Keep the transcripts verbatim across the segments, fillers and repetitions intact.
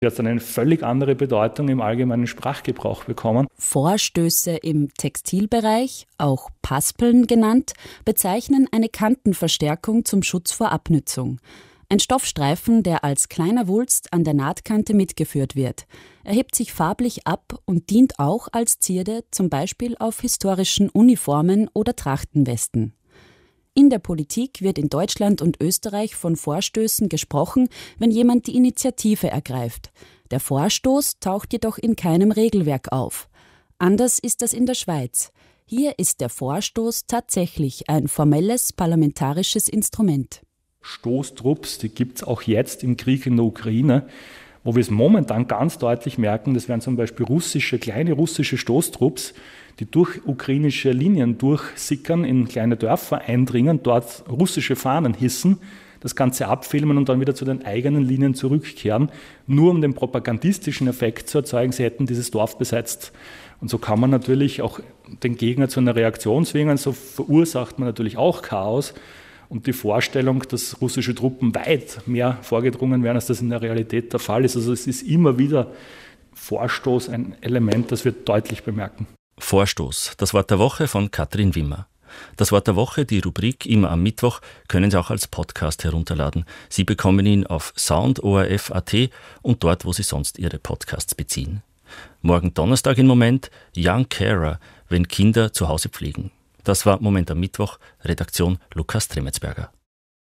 Jetzt eine völlig andere Bedeutung im allgemeinen Sprachgebrauch bekommen. Vorstöße im Textilbereich, auch Paspeln genannt, bezeichnen eine Kantenverstärkung zum Schutz vor Abnützung. Ein Stoffstreifen, der als kleiner Wulst an der Nahtkante mitgeführt wird. Er hebt sich farblich ab und dient auch als Zierde, zum Beispiel auf historischen Uniformen oder Trachtenwesten. In der Politik wird in Deutschland und Österreich von Vorstößen gesprochen, wenn jemand die Initiative ergreift. Der Vorstoß taucht jedoch in keinem Regelwerk auf. Anders ist das in der Schweiz. Hier ist der Vorstoß tatsächlich ein formelles parlamentarisches Instrument. Stoßtrupps, die gibt es auch jetzt im Krieg in der Ukraine, wo wir es momentan ganz deutlich merken, das wären zum Beispiel russische, kleine russische Stoßtrupps, die durch ukrainische Linien durchsickern, in kleine Dörfer eindringen, dort russische Fahnen hissen, das Ganze abfilmen und dann wieder zu den eigenen Linien zurückkehren, nur um den propagandistischen Effekt zu erzeugen, sie hätten dieses Dorf besetzt. Und so kann man natürlich auch den Gegner zu einer Reaktion zwingen, so verursacht man natürlich auch Chaos. Und die Vorstellung, dass russische Truppen weit mehr vorgedrungen werden, als das in der Realität der Fall ist. Also es ist immer wieder Vorstoß ein Element, das wir deutlich bemerken. Vorstoß, das Wort der Woche von Katrin Wimmer. Das Wort der Woche, die Rubrik immer am Mittwoch, können Sie auch als Podcast herunterladen. Sie bekommen ihn auf sound O R F Punkt A T und dort, wo Sie sonst Ihre Podcasts beziehen. Morgen Donnerstag im Moment Young Carer, wenn Kinder zu Hause pflegen. Das war Moment am Mittwoch, Redaktion Lukas Tremetsberger.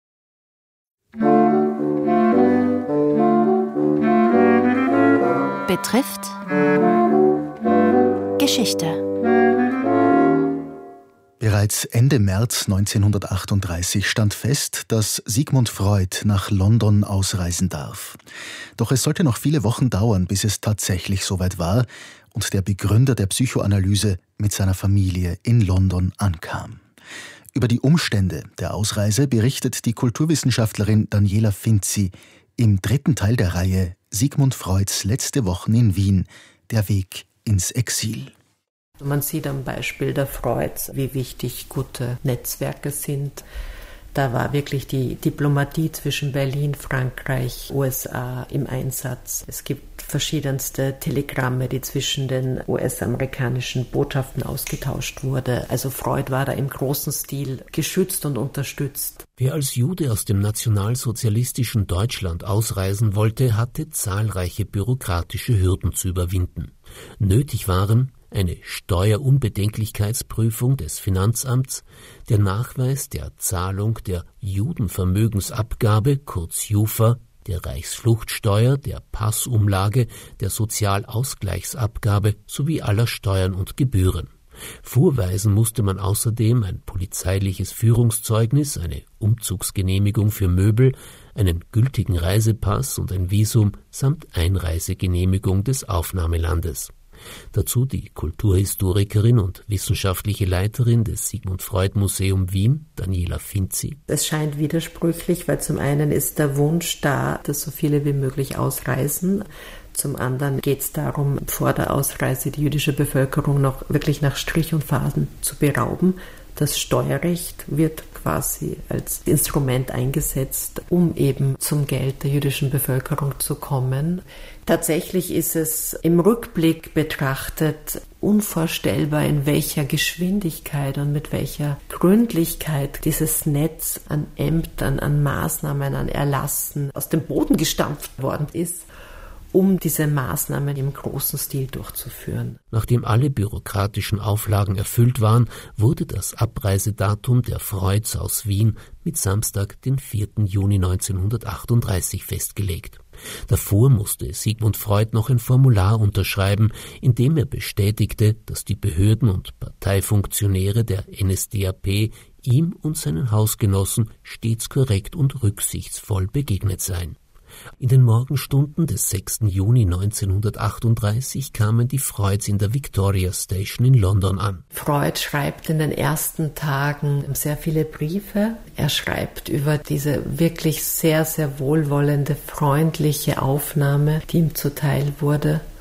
Betrifft Geschichte. Bereits Ende März neunzehnhundertachtunddreißig stand fest, dass Sigmund Freud nach London ausreisen darf. Doch es sollte noch viele Wochen dauern, bis es tatsächlich soweit war und der Begründer der Psychoanalyse mit seiner Familie in London ankam. Über die Umstände der Ausreise berichtet die Kulturwissenschaftlerin Daniela Finzi im dritten Teil der Reihe Sigmund Freuds letzte Wochen in Wien, der Weg ins Exil. Man sieht am Beispiel der Freuds, wie wichtig gute Netzwerke sind. Da war wirklich die Diplomatie zwischen Berlin, Frankreich, U S A im Einsatz. Es gibt verschiedenste Telegramme, die zwischen den U S-amerikanischen Botschaften ausgetauscht wurden. Also Freud war da im großen Stil geschützt und unterstützt. Wer als Jude aus dem nationalsozialistischen Deutschland ausreisen wollte, hatte zahlreiche bürokratische Hürden zu überwinden. Nötig waren eine Steuerunbedenklichkeitsprüfung des Finanzamts, der Nachweis der Zahlung der Judenvermögensabgabe, kurz Jufa, der Reichsfluchtsteuer, der Passumlage, der Sozialausgleichsabgabe sowie aller Steuern und Gebühren. Vorweisen musste man außerdem ein polizeiliches Führungszeugnis, eine Umzugsgenehmigung für Möbel, einen gültigen Reisepass und ein Visum samt Einreisegenehmigung des Aufnahmelandes. Dazu die Kulturhistorikerin und wissenschaftliche Leiterin des Sigmund Freud Museum Wien, Daniela Finzi. Es scheint widersprüchlich, weil zum einen ist der Wunsch da, dass so viele wie möglich ausreisen. Zum anderen geht es darum, vor der Ausreise die jüdische Bevölkerung noch wirklich nach Strich und Faden zu berauben. Das Steuerrecht wird quasi als Instrument eingesetzt, um eben zum Geld der jüdischen Bevölkerung zu kommen. Tatsächlich ist es im Rückblick betrachtet unvorstellbar, in welcher Geschwindigkeit und mit welcher Gründlichkeit dieses Netz an Ämtern, an Maßnahmen, an Erlassen aus dem Boden gestampft worden ist, um diese Maßnahmen im großen Stil durchzuführen. Nachdem alle bürokratischen Auflagen erfüllt waren, wurde das Abreisedatum der Freuds aus Wien mit Samstag, den vierten Juni neunzehnhundertachtunddreißig festgelegt. Davor musste Sigmund Freud noch ein Formular unterschreiben, in dem er bestätigte, dass die Behörden und Parteifunktionäre der N S D A P ihm und seinen Hausgenossen stets korrekt und rücksichtsvoll begegnet seien. In den Morgenstunden des sechsten Juni neunzehnhundertachtunddreißig kamen die Freuds in der Victoria Station in London an. Freud schreibt in den ersten Tagen sehr viele Briefe. Er schreibt über diese wirklich sehr, sehr wohlwollende, freundliche Aufnahme, die ihm zuteil wurde.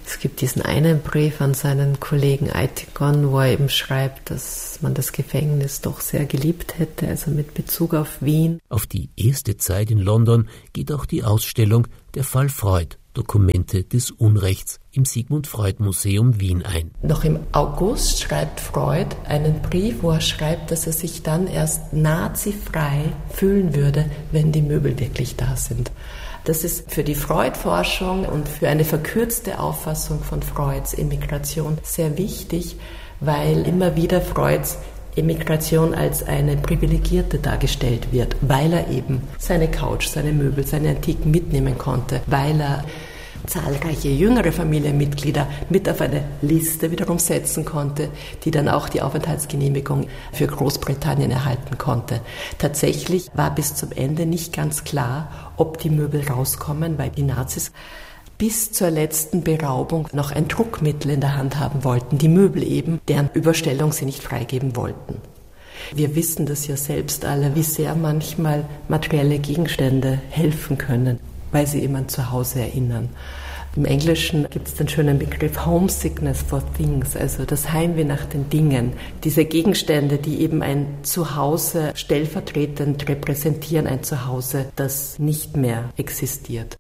Es gibt diesen einen Brief an seinen Kollegen Eitikon, wo er eben schreibt, dass man das Gefängnis doch sehr geliebt hätte, also mit Bezug auf Wien. Auf die erste Zeit in London geht auch die Ausstellung Der Fall Freud, Dokumente des Unrechts im Sigmund Freud Museum Wien ein. Noch im August schreibt Freud einen Brief, wo er schreibt, dass er sich dann erst nazifrei fühlen würde, wenn die Möbel wirklich da sind. Das ist für die Freud-Forschung und für eine verkürzte Auffassung von Freuds Emigration sehr wichtig, weil immer wieder Freuds Emigration als eine privilegierte dargestellt wird, weil er eben seine Couch, seine Möbel, seine Antiken mitnehmen konnte, weil er zahlreiche jüngere Familienmitglieder mit auf eine Liste wiederum setzen konnte, die dann auch die Aufenthaltsgenehmigung für Großbritannien erhalten konnte. Tatsächlich war bis zum Ende nicht ganz klar, ob die Möbel rauskommen, weil die Nazis bis zur letzten Beraubung noch ein Druckmittel in der Hand haben wollten, die Möbel eben, deren Überstellung sie nicht freigeben wollten. Wir wissen das ja selbst alle, wie sehr manchmal materielle Gegenstände helfen können, weil sie jemand zu Hause erinnern. Im Englischen gibt es den schönen Begriff Homesickness for Things, also das Heimweh nach den Dingen. Diese Gegenstände, die eben ein Zuhause stellvertretend repräsentieren, ein Zuhause, das nicht mehr existiert.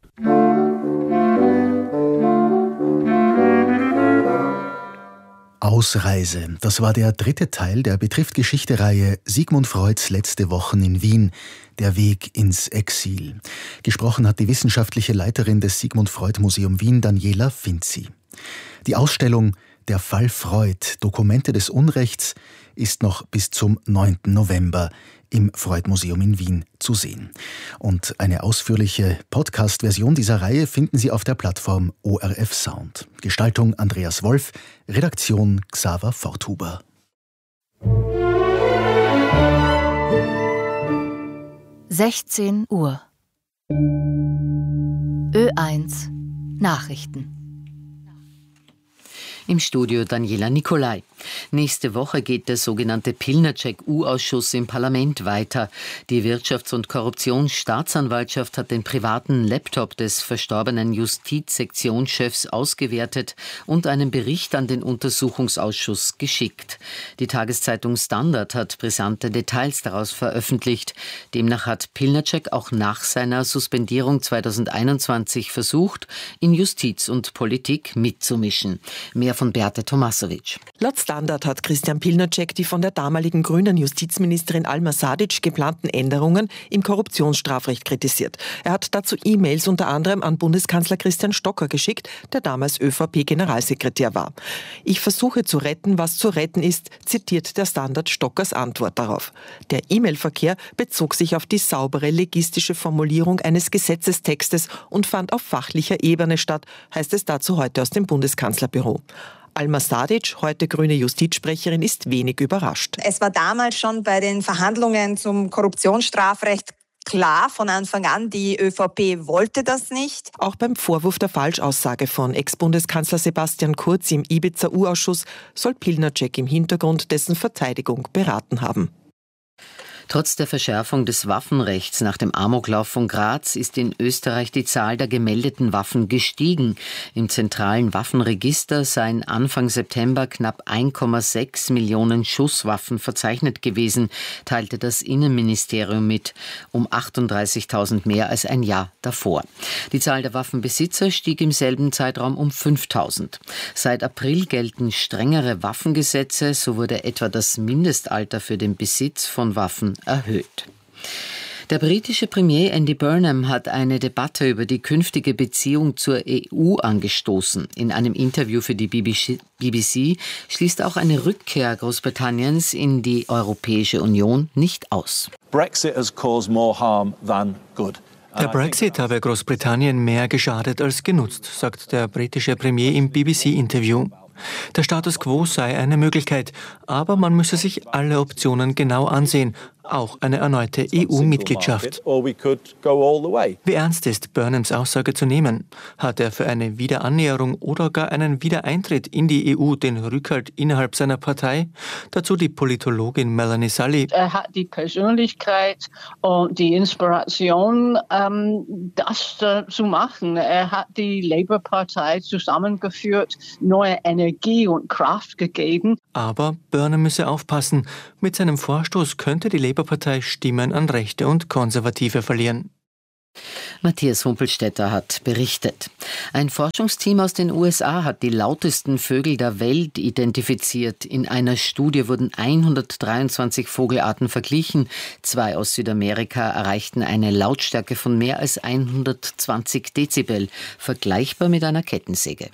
Ausreise. Das war der dritte Teil der Betrifft-Geschichte-Reihe Sigmund Freuds letzte Wochen in Wien. Der Weg ins Exil. Gesprochen hat die wissenschaftliche Leiterin des Sigmund Freud Museum Wien, Daniela Finzi. Die Ausstellung Der Fall Freud, Dokumente des Unrechts, ist noch bis zum neunten November im Freud-Museum in Wien zu sehen. Und eine ausführliche Podcast-Version dieser Reihe finden Sie auf der Plattform O R F Sound. Gestaltung Andreas Wolf, Redaktion Xaver Forthuber. sechzehn Uhr. Ö eins Nachrichten. Im Studio Daniela Nicolai. Nächste Woche geht der sogenannte Pilnacek-U-Ausschuss im Parlament weiter. Die Wirtschafts- und Korruptionsstaatsanwaltschaft hat den privaten Laptop des verstorbenen Justizsektionschefs ausgewertet und einen Bericht an den Untersuchungsausschuss geschickt. Die Tageszeitung Standard hat brisante Details daraus veröffentlicht. Demnach hat Pilnacek auch nach seiner Suspendierung zweitausendeinundzwanzig versucht, in Justiz und Politik mitzumischen. Mehr von Beate Tomasovic. Laut Standard hat Christian Pilnacek die von der damaligen grünen Justizministerin Alma Sadic geplanten Änderungen im Korruptionsstrafrecht kritisiert. Er hat dazu E-Mails unter anderem an Bundeskanzler Christian Stocker geschickt, der damals ÖVP-Generalsekretär war. Ich versuche zu retten, was zu retten ist, zitiert der Standard Stockers Antwort darauf. Der E-Mail-Verkehr bezog sich auf die saubere legistische Formulierung eines Gesetzestextes und fand auf fachlicher Ebene statt, heißt es dazu heute aus dem Bundeskanzlerbüro. Alma Sadic, heute grüne Justizsprecherin, ist wenig überrascht. Es war damals schon bei den Verhandlungen zum Korruptionsstrafrecht klar von Anfang an, die ÖVP wollte das nicht. Auch beim Vorwurf der Falschaussage von Ex-Bundeskanzler Sebastian Kurz im Ibiza-U-Ausschuss soll Pilnacek im Hintergrund dessen Verteidigung beraten haben. Trotz der Verschärfung des Waffenrechts nach dem Amoklauf von Graz ist in Österreich die Zahl der gemeldeten Waffen gestiegen. Im zentralen Waffenregister seien Anfang September knapp eins Komma sechs Millionen Schusswaffen verzeichnet gewesen, teilte das Innenministerium mit, um achtunddreißigtausend mehr als ein Jahr davor. Die Zahl der Waffenbesitzer stieg im selben Zeitraum um fünftausend. Seit April gelten strengere Waffengesetze, so wurde etwa das Mindestalter für den Besitz von Waffen erhöht. Der britische Premier Andy Burnham hat eine Debatte über die künftige Beziehung zur E U angestoßen. In einem Interview für die B B C schließt auch eine Rückkehr Großbritanniens in die Europäische Union nicht aus. Brexit has caused more harm than good. Der Brexit habe Großbritannien mehr geschadet als genutzt, sagt der britische Premier im B B C-Interview. Der Status quo sei eine Möglichkeit, aber man müsse sich alle Optionen genau ansehen, auch eine erneute E U-Mitgliedschaft. Wie ernst ist Burnhams Aussage zu nehmen? Hat er für eine Wiederannäherung oder gar einen Wiedereintritt in die E U den Rückhalt innerhalb seiner Partei? Dazu die Politologin Melanie Sully. Er hat die Persönlichkeit und die Inspiration, ähm, das äh, zu machen. Er hat die Labour-Partei zusammengeführt, neue Energie und Kraft gegeben. Aber Burnham müsse aufpassen. Mit seinem Vorstoß könnte die Labour-Partei Stimmen an Rechte und Konservative verlieren. Matthias Humpelstädter hat berichtet. Ein Forschungsteam aus den U S A hat die lautesten Vögel der Welt identifiziert. In einer Studie wurden hundertdreiundzwanzig Vogelarten verglichen. Zwei aus Südamerika erreichten eine Lautstärke von mehr als hundertzwanzig Dezibel, vergleichbar mit einer Kettensäge.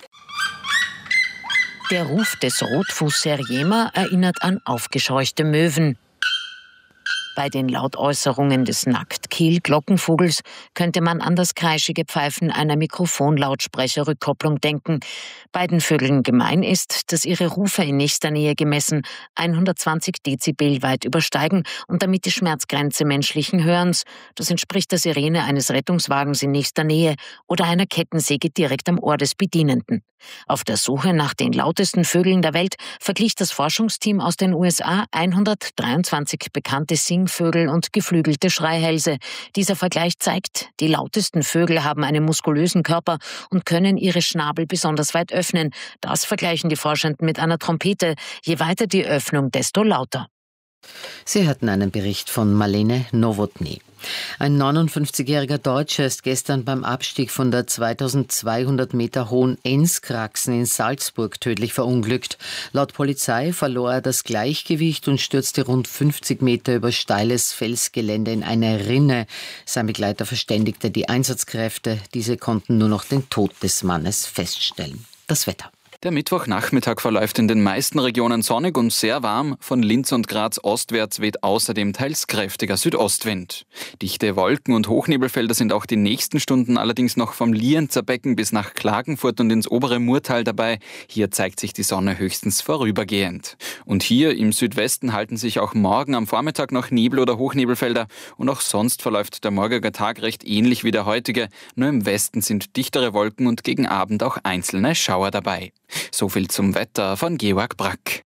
Der Ruf des Rotfuß-Seriema erinnert an aufgescheuchte Möwen. Bei den Lautäußerungen des Nacktkehl-Glockenvogels könnte man an das kreischige Pfeifen einer Mikrofonlautsprecherrückkopplung denken. Beiden Vögeln gemein ist, dass ihre Rufe in nächster Nähe gemessen hundertzwanzig Dezibel weit übersteigen und damit die Schmerzgrenze menschlichen Hörens. Das entspricht der Sirene eines Rettungswagens in nächster Nähe oder einer Kettensäge direkt am Ohr des Bedienenden. Auf der Suche nach den lautesten Vögeln der Welt verglich das Forschungsteam aus den U S A hundertdreiundzwanzig bekannte Singvögel und geflügelte Schreihälse. Dieser Vergleich zeigt, die lautesten Vögel haben einen muskulösen Körper und können ihre Schnabel besonders weit öffnen. Das vergleichen die Forschenden mit einer Trompete. Je weiter die Öffnung, desto lauter. Sie hörten einen Bericht von Marlene Nowotny. Ein neunundfünfzigjähriger Deutscher ist gestern beim Abstieg von der zweitausendzweihundert Meter hohen Enzkraxen in Salzburg tödlich verunglückt. Laut Polizei verlor er das Gleichgewicht und stürzte rund fünfzig Meter über steiles Felsgelände in eine Rinne. Sein Begleiter verständigte die Einsatzkräfte. Diese konnten nur noch den Tod des Mannes feststellen. Das Wetter. Der Mittwochnachmittag verläuft in den meisten Regionen sonnig und sehr warm. Von Linz und Graz ostwärts weht außerdem teils kräftiger Südostwind. Dichte Wolken- und Hochnebelfelder sind auch die nächsten Stunden allerdings noch vom Lienzer Becken bis nach Klagenfurt und ins obere Murtal dabei. Hier zeigt sich die Sonne höchstens vorübergehend. Und hier im Südwesten halten sich auch morgen am Vormittag noch Nebel- oder Hochnebelfelder. Und auch sonst verläuft der morgige Tag recht ähnlich wie der heutige. Nur im Westen sind dichtere Wolken und gegen Abend auch einzelne Schauer dabei. So viel zum Wetter von Georg Brack.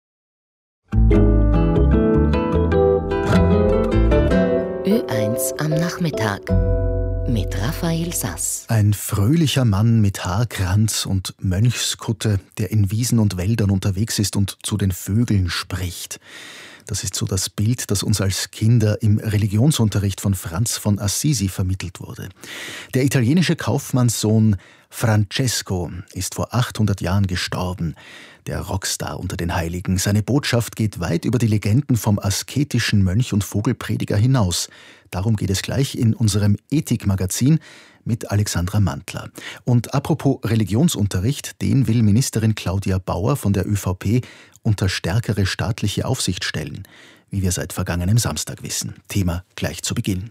Ö eins am Nachmittag mit Raphael Sass. Ein fröhlicher Mann mit Haarkranz und Mönchskutte, der in Wiesen und Wäldern unterwegs ist und zu den Vögeln spricht. Das ist so das Bild, das uns als Kinder im Religionsunterricht von Franz von Assisi vermittelt wurde. Der italienische Kaufmannssohn Francesco ist vor achthundert Jahren gestorben, der Rockstar unter den Heiligen. Seine Botschaft geht weit über die Legenden vom asketischen Mönch und Vogelprediger hinaus. Darum geht es gleich in unserem Ethikmagazin mit Alexandra Mantler. Und apropos Religionsunterricht, den will Ministerin Claudia Bauer von der ÖVP unter stärkere staatliche Aufsicht stellen, wie wir seit vergangenem Samstag wissen. Thema gleich zu Beginn.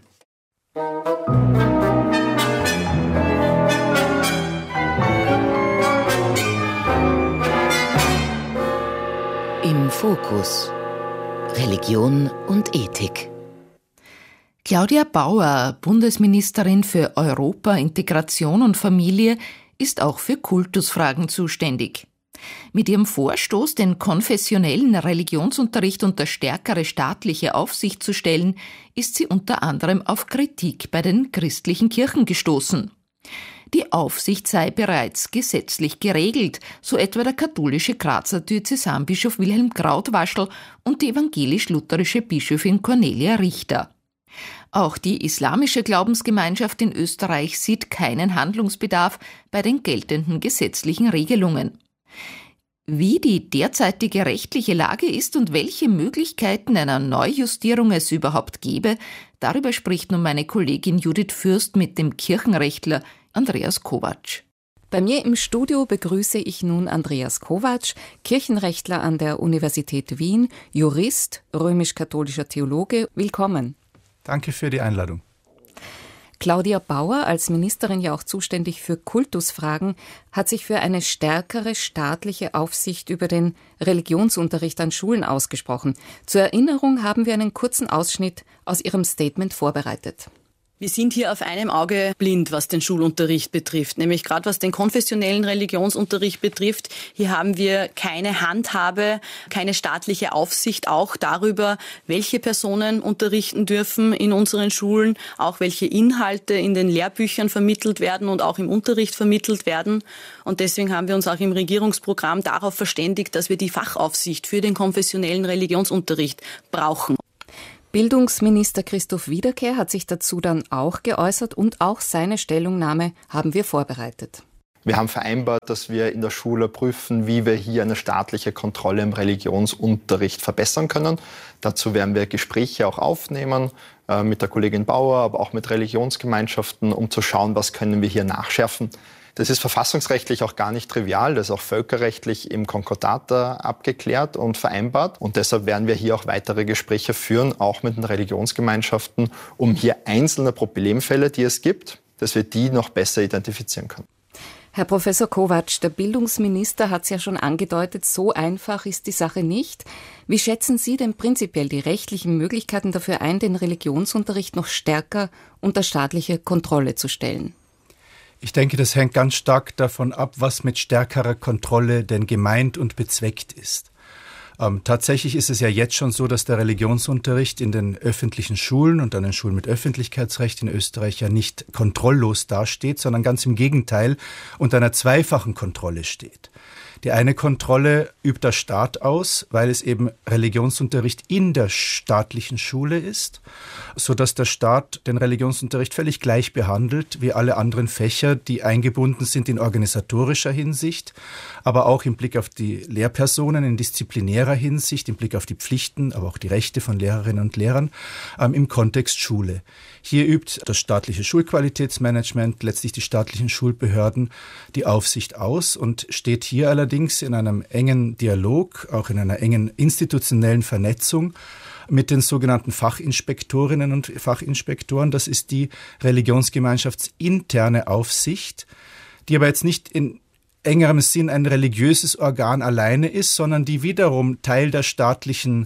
Im Fokus Religion und Ethik. Claudia Bauer, Bundesministerin für Europa, Integration und Familie, ist auch für Kultusfragen zuständig. Mit ihrem Vorstoß, den konfessionellen Religionsunterricht unter stärkere staatliche Aufsicht zu stellen, ist sie unter anderem auf Kritik bei den christlichen Kirchen gestoßen. Die Aufsicht sei bereits gesetzlich geregelt, so etwa der katholische Grazer Diözesanbischof Wilhelm Krautwaschl und die evangelisch-lutherische Bischöfin Cornelia Richter. Auch die islamische Glaubensgemeinschaft in Österreich sieht keinen Handlungsbedarf bei den geltenden gesetzlichen Regelungen. Wie die derzeitige rechtliche Lage ist und welche Möglichkeiten einer Neujustierung es überhaupt gäbe, darüber spricht nun meine Kollegin Judith Fürst mit dem Kirchenrechtler Andreas Kovacs. Bei mir im Studio begrüße ich nun Andreas Kovacs, Kirchenrechtler an der Universität Wien, Jurist, römisch-katholischer Theologe. Willkommen. Danke für die Einladung. Claudia Bauer, als Ministerin ja auch zuständig für Kultusfragen, hat sich für eine stärkere staatliche Aufsicht über den Religionsunterricht an Schulen ausgesprochen. Zur Erinnerung haben wir einen kurzen Ausschnitt aus ihrem Statement vorbereitet. Wir sind hier auf einem Auge blind, was den Schulunterricht betrifft, nämlich gerade was den konfessionellen Religionsunterricht betrifft. Hier haben wir keine Handhabe, keine staatliche Aufsicht auch darüber, welche Personen unterrichten dürfen in unseren Schulen, auch welche Inhalte in den Lehrbüchern vermittelt werden und auch im Unterricht vermittelt werden. Und deswegen haben wir uns auch im Regierungsprogramm darauf verständigt, dass wir die Fachaufsicht für den konfessionellen Religionsunterricht brauchen. Bildungsminister Christoph Wiederkehr hat sich dazu dann auch geäußert und auch seine Stellungnahme haben wir vorbereitet. Wir haben vereinbart, dass wir in der Schule prüfen, wie wir hier eine staatliche Kontrolle im Religionsunterricht verbessern können. Dazu werden wir Gespräche auch aufnehmen äh, mit der Kollegin Bauer, aber auch mit Religionsgemeinschaften, um zu schauen, was können wir hier nachschärfen. Das ist verfassungsrechtlich auch gar nicht trivial, das ist auch völkerrechtlich im Konkordat abgeklärt und vereinbart. Und deshalb werden wir hier auch weitere Gespräche führen, auch mit den Religionsgemeinschaften, um hier einzelne Problemfälle, die es gibt, dass wir die noch besser identifizieren können. Herr Professor Kovacs, der Bildungsminister hat es ja schon angedeutet, so einfach ist die Sache nicht. Wie schätzen Sie denn prinzipiell die rechtlichen Möglichkeiten dafür ein, den Religionsunterricht noch stärker unter staatliche Kontrolle zu stellen? Ich denke, das hängt ganz stark davon ab, was mit stärkerer Kontrolle denn gemeint und bezweckt ist. Ähm, tatsächlich ist es ja jetzt schon so, dass der Religionsunterricht in den öffentlichen Schulen und an den Schulen mit Öffentlichkeitsrecht in Österreich ja nicht kontrolllos dasteht, sondern ganz im Gegenteil unter einer zweifachen Kontrolle steht. Die eine Kontrolle übt der Staat aus, weil es eben Religionsunterricht in der staatlichen Schule ist, sodass der Staat den Religionsunterricht völlig gleich behandelt wie alle anderen Fächer, die eingebunden sind in organisatorischer Hinsicht, aber auch im Blick auf die Lehrpersonen, in disziplinärer Hinsicht, im Blick auf die Pflichten, aber auch die Rechte von Lehrerinnen und Lehrern ähm, im Kontext Schule. Hier übt das staatliche Schulqualitätsmanagement, letztlich die staatlichen Schulbehörden, die Aufsicht aus und steht hier allerdings in einem engen Dialog, auch in einer engen institutionellen Vernetzung mit den sogenannten Fachinspektorinnen und Fachinspektoren. Das ist die religionsgemeinschaftsinterne Aufsicht, die aber jetzt nicht in engerem Sinn ein religiöses Organ alleine ist, sondern die wiederum Teil der staatlichen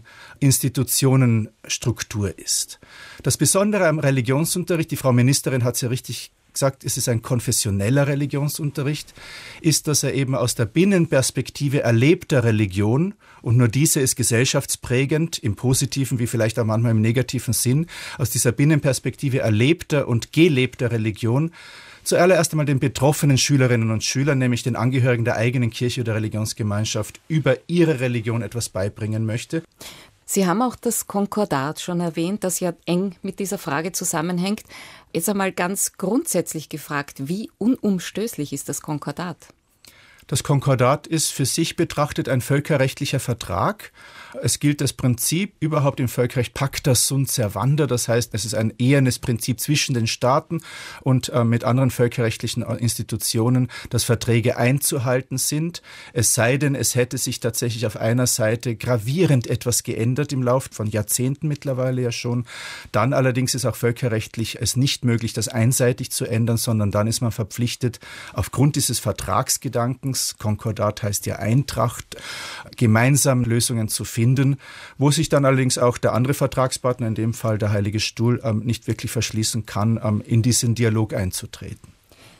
Institutionenstruktur ist. Das Besondere am Religionsunterricht, die Frau Ministerin hat es ja richtig gesagt, es ist ein konfessioneller Religionsunterricht, ist, dass er eben aus der Binnenperspektive erlebter Religion, und nur diese ist gesellschaftsprägend, im positiven wie vielleicht auch manchmal im negativen Sinn, aus dieser Binnenperspektive erlebter und gelebter Religion zuallererst einmal den betroffenen Schülerinnen und Schülern, nämlich den Angehörigen der eigenen Kirche oder Religionsgemeinschaft, über ihre Religion etwas beibringen möchte. Sie haben auch das Konkordat schon erwähnt, das ja eng mit dieser Frage zusammenhängt. Jetzt einmal ganz grundsätzlich gefragt, wie unumstößlich ist das Konkordat? Das Konkordat ist für sich betrachtet ein völkerrechtlicher Vertrag. Es gilt das Prinzip überhaupt im Völkerrecht Pacta sunt servanda, das heißt, es ist ein ehernes Prinzip zwischen den Staaten und äh, mit anderen völkerrechtlichen Institutionen, dass Verträge einzuhalten sind. Es sei denn, es hätte sich tatsächlich auf einer Seite gravierend etwas geändert im Laufe von Jahrzehnten mittlerweile ja schon. Dann allerdings ist auch völkerrechtlich es nicht möglich, das einseitig zu ändern, sondern dann ist man verpflichtet, aufgrund dieses Vertragsgedankens, Konkordat heißt ja Eintracht, gemeinsam Lösungen zu finden, wo sich dann allerdings auch der andere Vertragspartner, in dem Fall der Heilige Stuhl, nicht wirklich verschließen kann, in diesen Dialog einzutreten.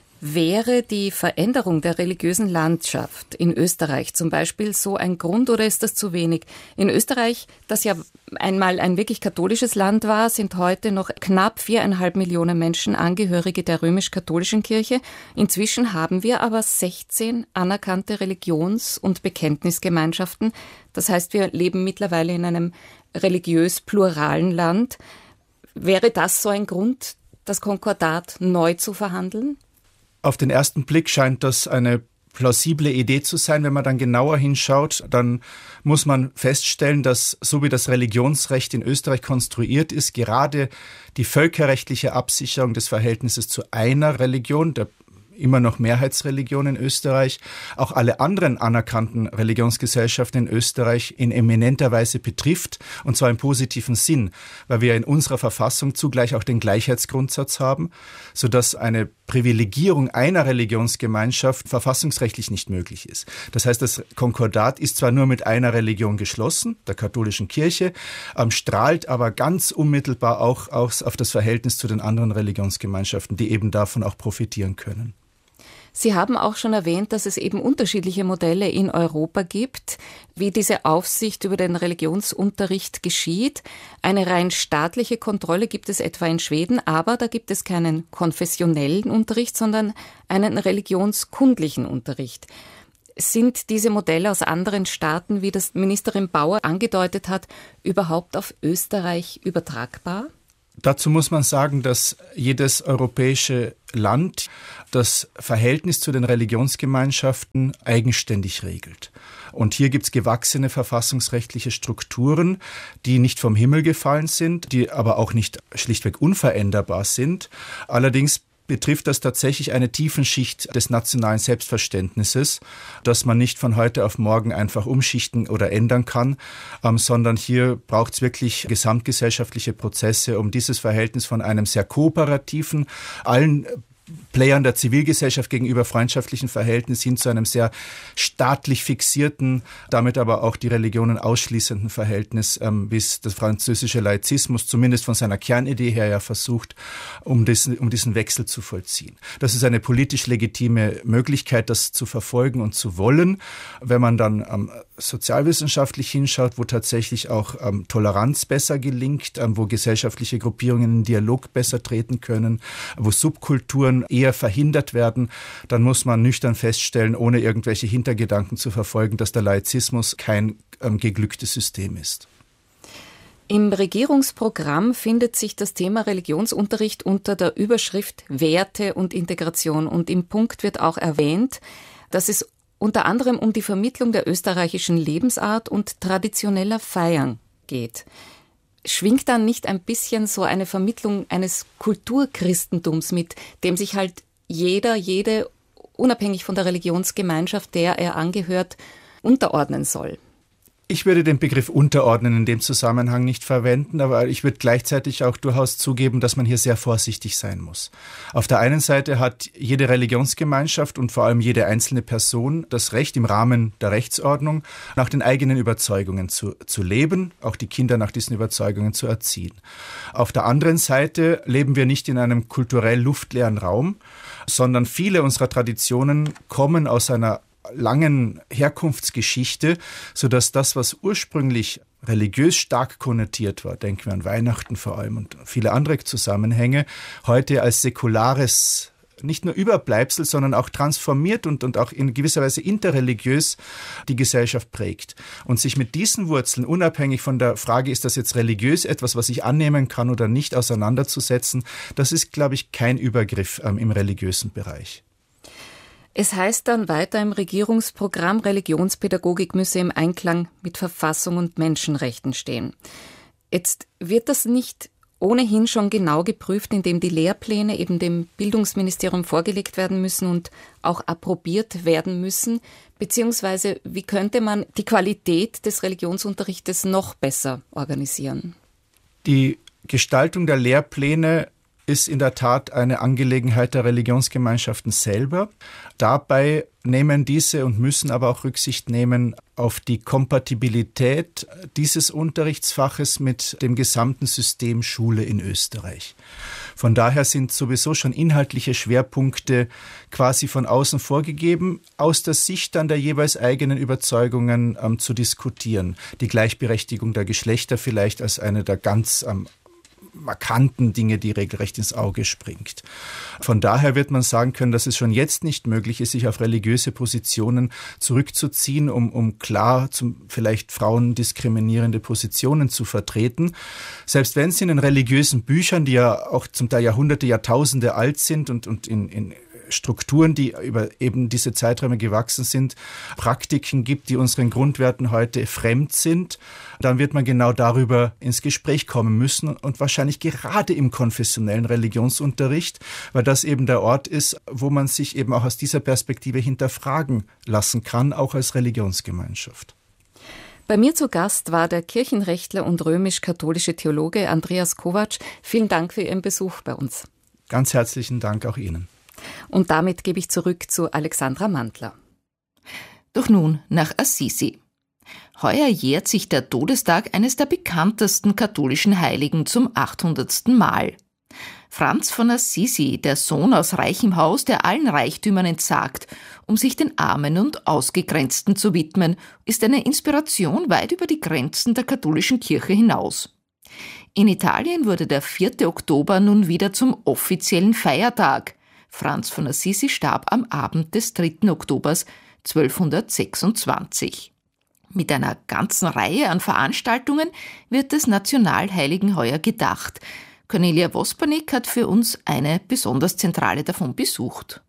Wäre die Veränderung der religiösen Landschaft in Österreich zum Beispiel so ein Grund oder ist das zu wenig? In Österreich, das ja einmal ein wirklich katholisches Land war, sind heute noch knapp viereinhalb Millionen Menschen Angehörige der römisch-katholischen Kirche. Inzwischen haben wir aber sechzehn anerkannte Religions- und Bekenntnisgemeinschaften. Das heißt, wir leben mittlerweile in einem religiös pluralen Land. Wäre das so ein Grund, das Konkordat neu zu verhandeln? Auf den ersten Blick scheint das eine plausible Idee zu sein. Wenn man dann genauer hinschaut, dann muss man feststellen, dass so wie das Religionsrecht in Österreich konstruiert ist, gerade die völkerrechtliche Absicherung des Verhältnisses zu einer Religion, der immer noch Mehrheitsreligion in Österreich, auch alle anderen anerkannten Religionsgesellschaften in Österreich in eminenter Weise betrifft, und zwar im positiven Sinn, weil wir in unserer Verfassung zugleich auch den Gleichheitsgrundsatz haben, sodass eine Privilegierung einer Religionsgemeinschaft verfassungsrechtlich nicht möglich ist. Das heißt, das Konkordat ist zwar nur mit einer Religion geschlossen, der katholischen Kirche, ähm, strahlt aber ganz unmittelbar auch aus, auf das Verhältnis zu den anderen Religionsgemeinschaften, die eben davon auch profitieren können. Sie haben auch schon erwähnt, dass es eben unterschiedliche Modelle in Europa gibt, wie diese Aufsicht über den Religionsunterricht geschieht. Eine rein staatliche Kontrolle gibt es etwa in Schweden, aber da gibt es keinen konfessionellen Unterricht, sondern einen religionskundlichen Unterricht. Sind diese Modelle aus anderen Staaten, wie das Ministerin Bauer angedeutet hat, überhaupt auf Österreich übertragbar? Dazu muss man sagen, dass jedes europäische Land das Verhältnis zu den Religionsgemeinschaften eigenständig regelt. Und hier gibt es gewachsene verfassungsrechtliche Strukturen, die nicht vom Himmel gefallen sind, die aber auch nicht schlichtweg unveränderbar sind. Allerdings betrifft das tatsächlich eine Tiefenschicht des nationalen Selbstverständnisses, das man nicht von heute auf morgen einfach umschichten oder ändern kann, ähm, sondern hier braucht es wirklich gesamtgesellschaftliche Prozesse, um dieses Verhältnis von einem sehr kooperativen, allen Playern der Zivilgesellschaft gegenüber freundschaftlichen Verhältnis hin zu einem sehr staatlich fixierten, damit aber auch die Religionen ausschließenden Verhältnis, ähm, wie es der französische Laizismus zumindest von seiner Kernidee her ja versucht, um diesen, um diesen Wechsel zu vollziehen. Das ist eine politisch legitime Möglichkeit, das zu verfolgen und zu wollen. Wenn man dann ähm, sozialwissenschaftlich hinschaut, wo tatsächlich auch ähm, Toleranz besser gelingt, ähm, wo gesellschaftliche Gruppierungen in Dialog besser treten können, wo Subkulturen eher verhindert werden, dann muss man nüchtern feststellen, ohne irgendwelche Hintergedanken zu verfolgen, dass der Laizismus kein ähm, geglücktes System ist. Im Regierungsprogramm findet sich das Thema Religionsunterricht unter der Überschrift Werte und Integration. Und im Punkt wird auch erwähnt, dass es unter anderem um die Vermittlung der österreichischen Lebensart und traditioneller Feiern geht. Schwingt dann nicht ein bisschen so eine Vermittlung eines Kulturchristentums mit, dem sich halt jeder, jede, unabhängig von der Religionsgemeinschaft, der er angehört, unterordnen soll? Ich würde den Begriff unterordnen in dem Zusammenhang nicht verwenden, aber ich würde gleichzeitig auch durchaus zugeben, dass man hier sehr vorsichtig sein muss. Auf der einen Seite hat jede Religionsgemeinschaft und vor allem jede einzelne Person das Recht, im Rahmen der Rechtsordnung nach den eigenen Überzeugungen zu, zu leben, auch die Kinder nach diesen Überzeugungen zu erziehen. Auf der anderen Seite leben wir nicht in einem kulturell luftleeren Raum, sondern viele unserer Traditionen kommen aus einer langen Herkunftsgeschichte, sodass das, was ursprünglich religiös stark konnotiert war, denken wir an Weihnachten vor allem und viele andere Zusammenhänge, heute als säkulares, nicht nur Überbleibsel, sondern auch transformiert und, und auch in gewisser Weise interreligiös die Gesellschaft prägt. Und sich mit diesen Wurzeln, unabhängig von der Frage, ist das jetzt religiös etwas, was ich annehmen kann oder nicht, auseinanderzusetzen, das ist, glaube ich, kein Übergriff ähm, im religiösen Bereich. Es heißt dann weiter im Regierungsprogramm, Religionspädagogik müsse im Einklang mit Verfassung und Menschenrechten stehen. Jetzt wird das nicht ohnehin schon genau geprüft, indem die Lehrpläne eben dem Bildungsministerium vorgelegt werden müssen und auch approbiert werden müssen, beziehungsweise wie könnte man die Qualität des Religionsunterrichtes noch besser organisieren? Die Gestaltung der Lehrpläne ist in der Tat eine Angelegenheit der Religionsgemeinschaften selber. Dabei nehmen diese und müssen aber auch Rücksicht nehmen auf die Kompatibilität dieses Unterrichtsfaches mit dem gesamten System Schule in Österreich. Von daher sind sowieso schon inhaltliche Schwerpunkte quasi von außen vorgegeben, aus der Sicht dann der jeweils eigenen Überzeugungen ähm, zu diskutieren. Die Gleichberechtigung der Geschlechter vielleicht als eine der ganz ähm, markanten Dinge, die regelrecht ins Auge springt. Von daher wird man sagen können, dass es schon jetzt nicht möglich ist, sich auf religiöse Positionen zurückzuziehen, um, um klar zum, vielleicht frauendiskriminierende Positionen zu vertreten. Selbst wenn es in den religiösen Büchern, die ja auch zum Teil Jahrhunderte, Jahrtausende alt sind und, und in, in Strukturen, die über eben diese Zeiträume gewachsen sind, Praktiken gibt, die unseren Grundwerten heute fremd sind, dann wird man genau darüber ins Gespräch kommen müssen und wahrscheinlich gerade im konfessionellen Religionsunterricht, weil das eben der Ort ist, wo man sich eben auch aus dieser Perspektive hinterfragen lassen kann, auch als Religionsgemeinschaft. Bei mir zu Gast war der Kirchenrechtler und römisch-katholische Theologe Andreas Kovacs. Vielen Dank für Ihren Besuch bei uns. Ganz herzlichen Dank auch Ihnen. Und damit gebe ich zurück zu Alexandra Mantler. Doch nun nach Assisi. Heuer jährt sich der Todestag eines der bekanntesten katholischen Heiligen zum achthundertsten Mal. Franz von Assisi, der Sohn aus reichem Haus, der allen Reichtümern entsagt, um sich den Armen und Ausgegrenzten zu widmen, ist eine Inspiration weit über die Grenzen der katholischen Kirche hinaus. In Italien wurde der vierte Oktober nun wieder zum offiziellen Feiertag. Franz von Assisi starb am Abend des dritten Oktobers zwölfhundertsechsundzwanzig. Mit einer ganzen Reihe an Veranstaltungen wird des Nationalheiligen heuer gedacht. Cornelia Wospernick hat für uns eine besonders zentrale davon besucht.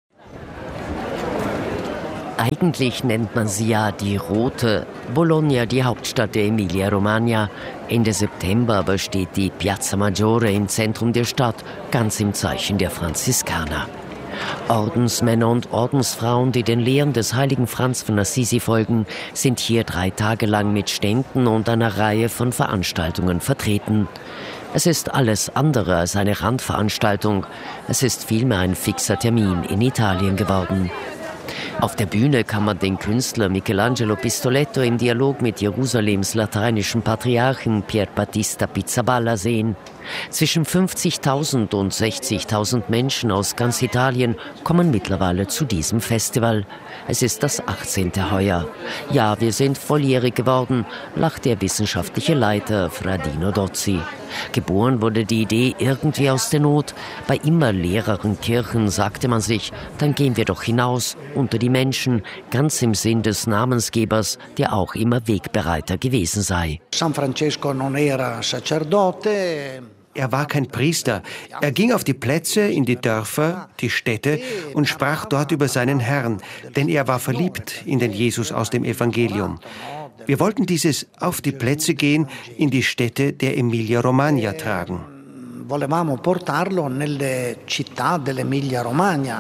Eigentlich nennt man sie ja die Rote. Bologna, die Hauptstadt der Emilia-Romagna. Ende September aber steht die Piazza Maggiore im Zentrum der Stadt, ganz im Zeichen der Franziskaner. Ordensmänner und Ordensfrauen, die den Lehren des heiligen Franz von Assisi folgen, sind hier drei Tage lang mit Ständen und einer Reihe von Veranstaltungen vertreten. Es ist alles andere als eine Randveranstaltung. Es ist vielmehr ein fixer Termin in Italien geworden. Auf der Bühne kann man den Künstler Michelangelo Pistoletto im Dialog mit Jerusalems lateinischen Patriarchen Pier Battista Pizzaballa sehen. Zwischen fünfzigtausend und sechzigtausend Menschen aus ganz Italien kommen mittlerweile zu diesem Festival. Es ist das achtzehnte heuer. Ja, wir sind volljährig geworden, lacht der wissenschaftliche Leiter Fradino Dozzi. Geboren wurde die Idee irgendwie aus der Not. Bei immer leereren Kirchen sagte man sich, dann gehen wir doch hinaus unter die Menschen, ganz im Sinn des Namensgebers, der auch immer Wegbereiter gewesen sei. San Francesco non era sacerdote. Er war kein Priester. Er ging auf die Plätze, in die Dörfer, die Städte und sprach dort über seinen Herrn, denn er war verliebt in den Jesus aus dem Evangelium. Wir wollten dieses auf die Plätze gehen, in die Städte der Emilia-Romagna tragen. Volevamo portarlo nelle città dell'Emilia-Romagna.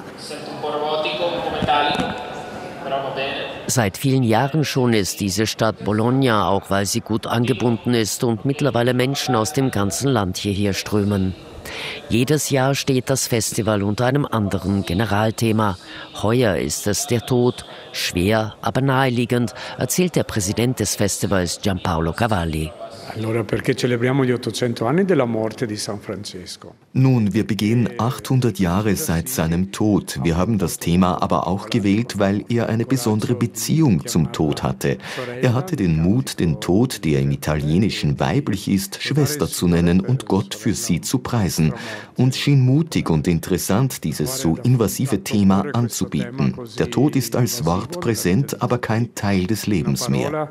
Seit vielen Jahren schon ist diese Stadt Bologna, auch weil sie gut angebunden ist und mittlerweile Menschen aus dem ganzen Land hierher strömen. Jedes Jahr steht das Festival unter einem anderen Generalthema. Heuer ist es der Tod, schwer, aber naheliegend, erzählt der Präsident des Festivals Giampaolo Cavalli. Nun, wir begehen achthundert Jahre seit seinem Tod. Wir haben das Thema aber auch gewählt, weil er eine besondere Beziehung zum Tod hatte. Er hatte den Mut, den Tod, der im Italienischen weiblich ist, Schwester zu nennen und Gott für sie zu preisen. Uns schien mutig und interessant, dieses so invasive Thema anzubieten. Der Tod ist als Wort präsent, aber kein Teil des Lebens mehr.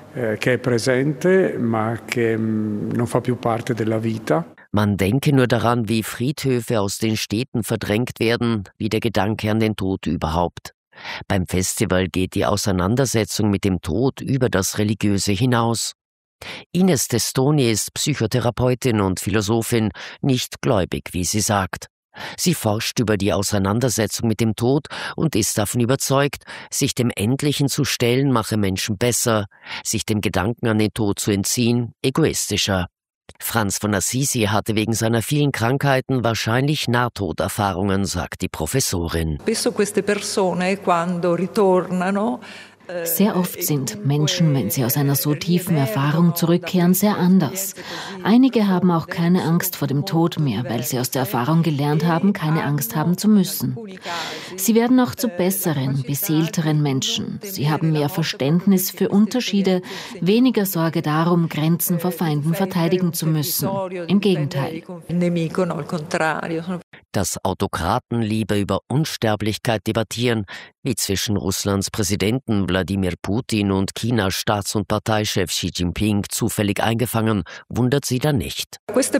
Man denke nur daran, wie Friedhöfe aus den Städten verdrängt werden, wie der Gedanke an den Tod überhaupt. Beim Festival geht die Auseinandersetzung mit dem Tod über das Religiöse hinaus. Ines Testoni ist Psychotherapeutin und Philosophin, nicht gläubig, wie sie sagt. Sie forscht über die Auseinandersetzung mit dem Tod und ist davon überzeugt, sich dem Endlichen zu stellen, mache Menschen besser, sich dem Gedanken an den Tod zu entziehen, egoistischer. Franz von Assisi hatte wegen seiner vielen Krankheiten wahrscheinlich Nahtoderfahrungen, sagt die Professorin. Spesso queste persone quando ritornano Sehr oft sind Menschen, wenn sie aus einer so tiefen Erfahrung zurückkehren, sehr anders. Einige haben auch keine Angst vor dem Tod mehr, weil sie aus der Erfahrung gelernt haben, keine Angst haben zu müssen. Sie werden auch zu besseren, beseelteren Menschen. Sie haben mehr Verständnis für Unterschiede, weniger Sorge darum, Grenzen vor Feinden verteidigen zu müssen. Im Gegenteil. dass Autokraten lieber über Unsterblichkeit debattieren, wie zwischen Russlands Präsidenten Wladimir Putin und Chinas Staats- und Parteichef Xi Jinping zufällig eingefangen, wundert sie dann nicht.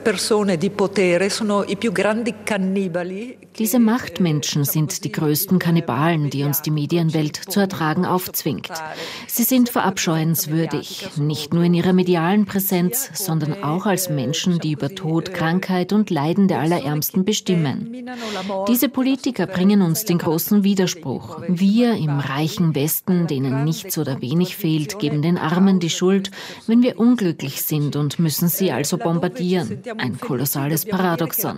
Diese Machtmenschen sind die größten Kannibalen, die uns die Medienwelt zu ertragen aufzwingt. Sie sind verabscheuenswürdig, nicht nur in ihrer medialen Präsenz, sondern auch als Menschen, die über Tod, Krankheit und Leiden der Allerärmsten bestimmen. Diese Politiker bringen uns den großen Widerspruch. Wir im reichen Westen, denen nichts oder wenig fehlt, geben den Armen die Schuld, wenn wir unglücklich sind und müssen sie also bombardieren. Ein kolossales Paradoxon.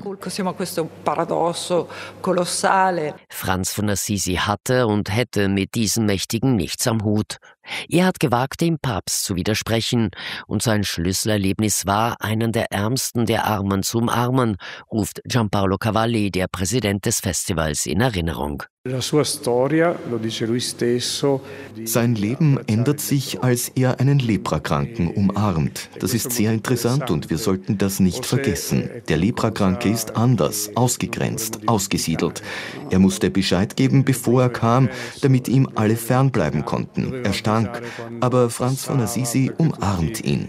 Franz von Assisi hatte und hätte mit diesen Mächtigen nichts am Hut. Er hat gewagt, dem Papst zu widersprechen, und sein Schlüsselerlebnis war, einen der Ärmsten der Armen zu umarmen, ruft Gianpaolo Cavalli, der Präsident des Festivals, in Erinnerung. Sein Leben ändert sich, als er einen Leprakranken umarmt. Das ist sehr interessant und wir sollten das nicht vergessen. Der Leprakranke ist anders, ausgegrenzt, ausgesiedelt. Er musste Bescheid geben, bevor er kam, damit ihm alle fernbleiben konnten. Er stank, aber Franz von Assisi umarmt ihn.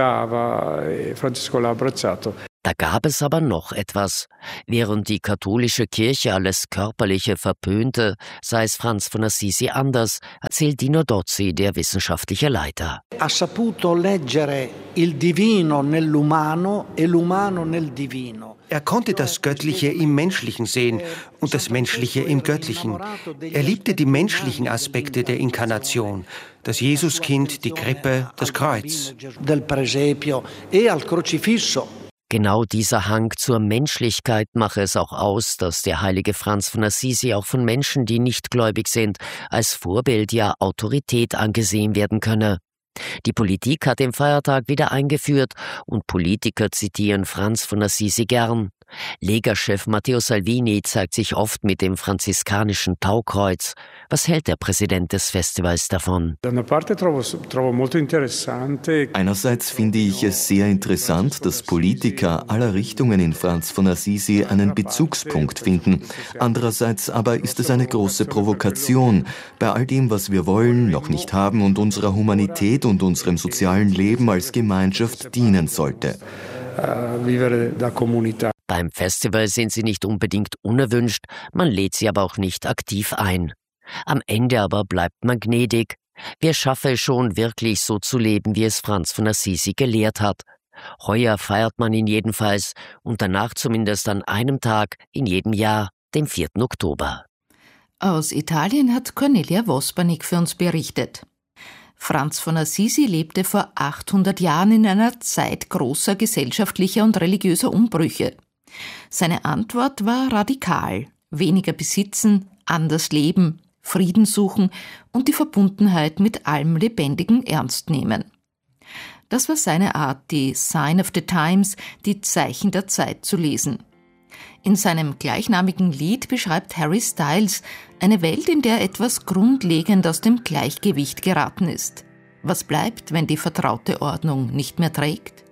Da gab es aber noch etwas. Während die katholische Kirche alles Körperliche verpönte, sei es Franz von Assisi anders, erzählt Dino Dozzi, der wissenschaftliche Leiter. Ha saputo leggere il divino nell'umano e l'umano nel divino. Er konnte das Göttliche im Menschlichen sehen und das Menschliche im Göttlichen. Er liebte die menschlichen Aspekte der Inkarnation, das Jesuskind, die Krippe, das Kreuz. Genau dieser Hang zur Menschlichkeit mache es auch aus, dass der heilige Franz von Assisi auch von Menschen, die nicht gläubig sind, als Vorbild, ja Autorität angesehen werden könne. Die Politik hat den Feiertag wieder eingeführt und Politiker zitieren Franz von Assisi gern. Lega-Chef Matteo Salvini zeigt sich oft mit dem franziskanischen Taukreuz. Was hält der Präsident des Festivals davon? Einerseits finde ich es sehr interessant, dass Politiker aller Richtungen in Franz von Assisi einen Bezugspunkt finden. Andererseits aber ist es eine große Provokation, bei all dem, was wir wollen, noch nicht haben und unserer Humanität und unserem sozialen Leben als Gemeinschaft dienen sollte. Beim Festival sind sie nicht unbedingt unerwünscht, man lädt sie aber auch nicht aktiv ein. Am Ende aber bleibt man gnädig. Wer schaffe es schon, wirklich so zu leben, wie es Franz von Assisi gelehrt hat? Heuer feiert man ihn jedenfalls und danach zumindest an einem Tag in jedem Jahr, dem vierten Oktober. Aus Italien hat Cornelia Vospanik für uns berichtet. Franz von Assisi lebte vor achthundert Jahren in einer Zeit großer gesellschaftlicher und religiöser Umbrüche. Seine Antwort war radikal: weniger besitzen, anders leben, Frieden suchen und die Verbundenheit mit allem Lebendigen ernst nehmen. Das war seine Art, die Sign of the Times, die Zeichen der Zeit zu lesen. In seinem gleichnamigen Lied beschreibt Harry Styles eine Welt, in der etwas grundlegend aus dem Gleichgewicht geraten ist. Was bleibt, wenn die vertraute Ordnung nicht mehr trägt?